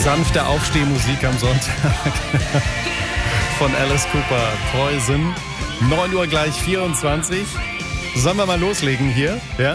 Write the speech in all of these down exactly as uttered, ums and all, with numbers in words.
Sanfte Aufstehmusik am Sonntag von Alice Cooper, Poison. neun Uhr gleich vierundzwanzig. Sollen wir mal loslegen hier? Ja?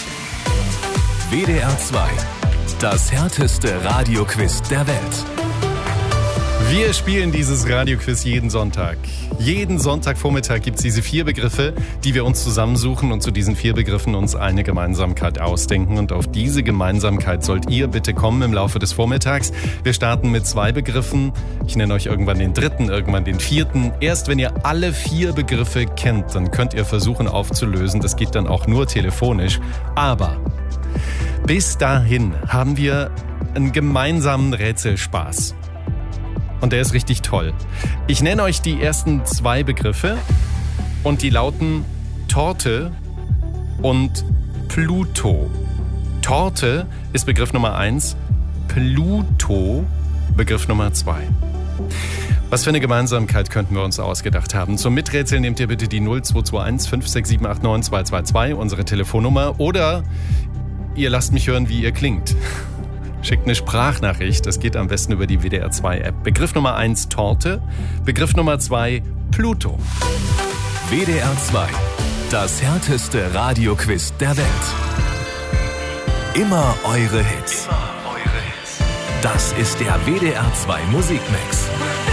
W D R zwei, das härteste Radioquiz der Welt. Wir spielen dieses Radioquiz jeden Sonntag. Jeden Sonntagvormittag gibt es diese vier Begriffe, die wir uns zusammensuchen und zu diesen vier Begriffen uns eine Gemeinsamkeit ausdenken. Und auf diese Gemeinsamkeit sollt ihr bitte kommen im Laufe des Vormittags. Wir starten mit zwei Begriffen. Ich nenne euch irgendwann den dritten, irgendwann den vierten. Erst wenn ihr alle vier Begriffe kennt, dann könnt ihr versuchen aufzulösen. Das geht dann auch nur telefonisch. Aber bis dahin haben wir einen gemeinsamen Rätselspaß. Und der ist richtig toll. Ich nenne euch die ersten zwei Begriffe und die lauten Torte und Pluto. Torte ist Begriff Nummer eins, Pluto Begriff Nummer zwei. Was für eine Gemeinsamkeit könnten wir uns ausgedacht haben? Zum Miträtseln nehmt ihr bitte die null zwei zwei eins fünf sechs sieben acht neun zwei zwei zwei, unsere Telefonnummer, oder ihr lasst mich hören, wie ihr klingt. Schickt eine Sprachnachricht, das geht am besten über die W D R zwei App. Begriff Nummer eins, Torte. Begriff Nummer zwei, Pluto. W D R zwei, das härteste Radioquiz der Welt. Immer eure Hits. Immer eure Hits. Das ist der W D R zwei Musikmix.